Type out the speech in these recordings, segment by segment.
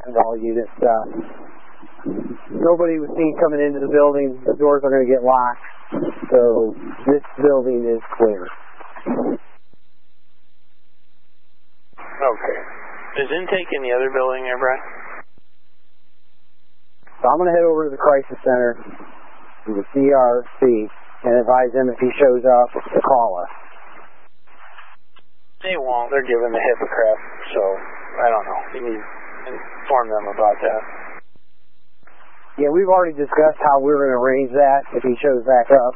talking to all units. Nobody was seen coming into the building. The doors are going to get locked. So this building is clear. Okay. Is intake in the other building there, Brad? So I'm going to head over to the crisis center, to the CRC, and advise him if he shows up to call us. They won't. They're giving the HIPAA crap, so I don't know. You need to inform them about that. Yeah, we've already discussed how we're going to arrange that if he shows back up.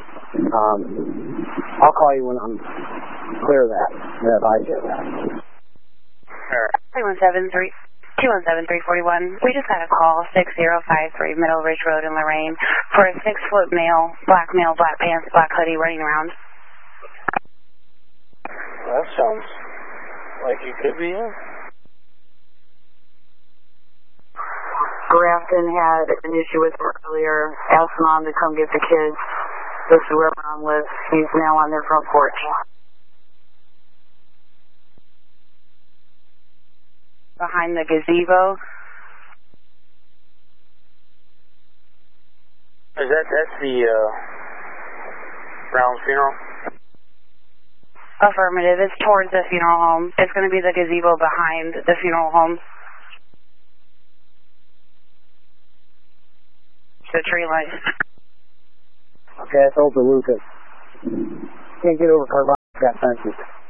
I'll call you when I'm clear of that and advise you of that. All right. 217-341. We just got a call, 6053 Middle Ridge Road in Lorraine, for a 6-foot male, black pants, black hoodie running around. That sounds like you could be in. Grafton had an issue with him earlier, asked Mom to come get the kids. This is where Mom lives. He's now on their front porch. Behind the gazebo. That's the Brown funeral? Affirmative. It's towards the funeral home. It's going to be the gazebo behind the funeral home. The tree line. Okay, I told the Lucas. Can't get over Carvana, got fences.